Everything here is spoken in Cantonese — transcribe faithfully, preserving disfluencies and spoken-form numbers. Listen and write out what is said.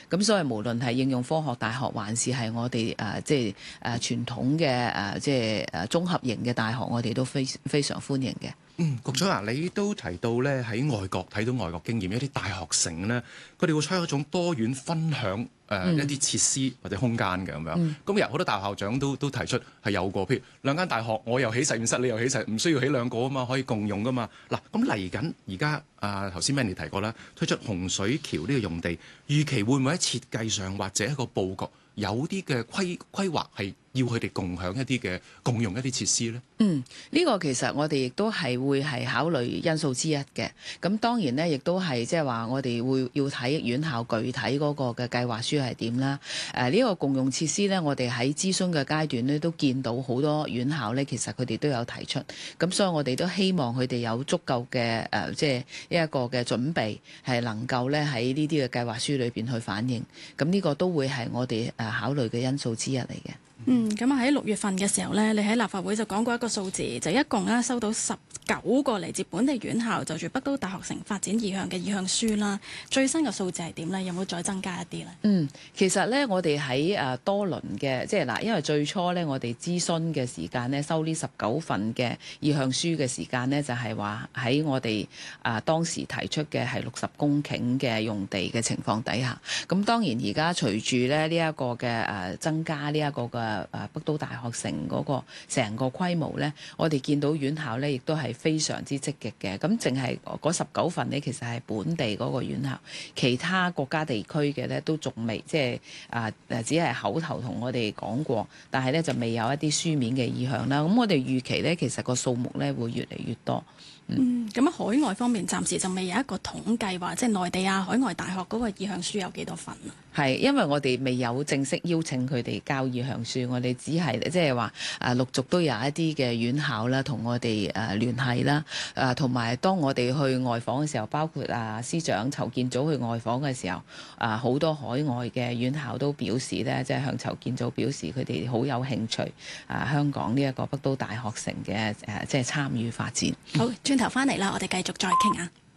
咁所以無論係應用科學大學，還是係我哋誒即係誒傳統嘅誒即係誒綜合型嘅大學，我哋都非非常歡迎嘅。 嗯，局長啊，你都提到咧喺外國睇到外國經驗，一啲大學城咧，佢哋會採取一種多元分享誒、呃嗯、一啲設施或者空間嘅咁樣。咁、嗯、有好多大學校長都都提出係有個，譬如兩間大學，我又起實驗室，你又起實，唔需要起兩個啊嘛，可以共用噶嘛。嗱，咁嚟緊而家啊頭先 Manny 提過啦，推出洪水橋呢個用地，預期會唔會喺設計上或者一個佈局有啲嘅規規劃係要佢哋共享一啲嘅共用一啲設施呢？ 嗯，呢、這個其實我哋亦都係會係考慮因素之一嘅。咁當然呢，亦都係即係話我哋會要睇院校具體嗰個嘅計劃書係點啦。誒、呃、呢、這個共用設施呢，我哋喺諮詢嘅階段呢，都見到好多院校呢，其實佢哋都有提出。咁所以我哋都希望佢哋有足夠嘅誒，即係一個嘅準備，係能夠呢喺呢啲嘅計劃書裏邊去反映。咁呢個都會係我哋誒考慮嘅因素之一嚟嘅。 嗯，咁啊喺六月份嘅時候呢，你喺立法會就講過一個數字，就一共咧收到十九個嚟自本地院校就住北都大學城發展意向嘅意向書啦。最新嘅數字係點呢？有冇再增加一啲呢？ 嗯，其實呢，我哋喺誒多輪嘅，即係嗱，因為最初呢，我哋諮詢嘅時間呢，收呢十九份嘅意向書嘅時間呢，就係話喺我哋啊當時提出嘅係六十公頃嘅用地嘅情況底下。咁當然而家隨住咧呢一個嘅誒增加呢一個嘅誒北都大學城嗰個成個規模呢，我哋見到院校呢亦都係非常之積極嘅。咁淨係嗰十九份呢，其實係本地嗰個院校，其他國家地區嘅呢都仲未，即係啊誒，只係口頭同我哋講過，但係呢就未有一啲書面嘅意向啦。咁我哋預期呢，其實個數目呢會越嚟越多。 嗯，咁喺海外方面，暫時就未有一個統計話，即係內地啊、海外大學嗰個意向書有幾多份啊？ 係，因為我哋未有正式邀請佢哋交意向書，我哋只係即係話誒陸續都有一啲嘅院校啦，同我哋誒聯繫啦，誒同埋當我哋去外訪嘅時候，包括啊司長籌建組去外訪嘅時候，啊好多海外嘅院校都表示咧，即係向籌建組表示佢哋好有興趣啊香港呢一個北都大學城嘅誒即係參與發展。 好，轉頭翻嚟啦，我哋繼續再傾啊。